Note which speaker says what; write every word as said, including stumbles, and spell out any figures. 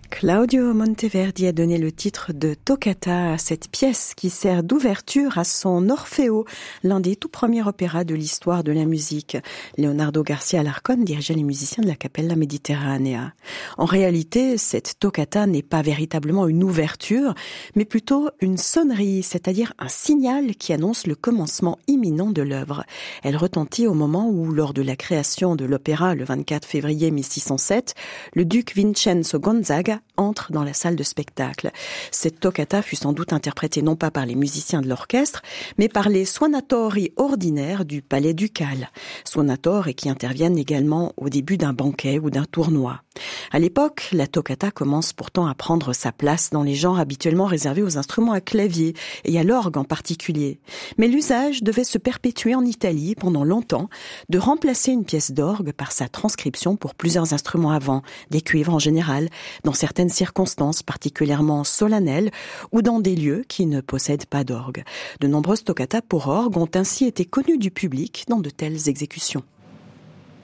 Speaker 1: Claudio Monteverdi a donné le titre de Toccata à cette pièce qui sert d'ouverture à son Orfeo, l'un des tout premiers opéras de l'histoire de la musique. Leonardo Garcia Alarcón dirigeait les musiciens de la Cappella Mediterranea. En réalité, cette toccata n'est pas véritablement une ouverture, mais plutôt une sonnerie, c'est-à-dire un signal qui annonce le commencement imminent de l'œuvre. Elle retentit au moment où, lors de la création de l'opéra le vingt-quatre février mille six cent sept, le duc Vincenzo Gonzaga entre dans la salle de spectacle. Cette toccata fut sans doute interprétée non pas par les musiciens de l'orchestre, mais par les suonatori ordinaires du palais ducal. Suonatori qui interviennent également au début d'un banquet ou d'un tournoi. À l'époque, la toccata commence pourtant à prendre sa place dans les genres habituellement réservés aux instruments à clavier et à l'orgue en particulier. Mais l'usage devait se perpétuer en Italie pendant longtemps de remplacer une pièce d'orgue par sa transcription pour plusieurs instruments à vent, des cuivres en général, dans certaines circonstances particulièrement solennelles ou dans des lieux qui ne possèdent pas d'orgue. De nombreuses toccatas pour orgue ont ainsi été connues du public dans de telles exécutions.